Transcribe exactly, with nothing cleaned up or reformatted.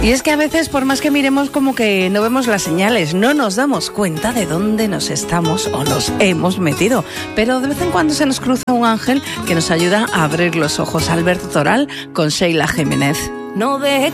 Y es que a veces, por más que miremos, como que no vemos las señales, no nos damos cuenta de dónde nos estamos o nos hemos metido. Pero de vez en cuando se nos cruza un ángel que nos ayuda a abrir los ojos. Alberto Toral con Sheila Jiménez. No deje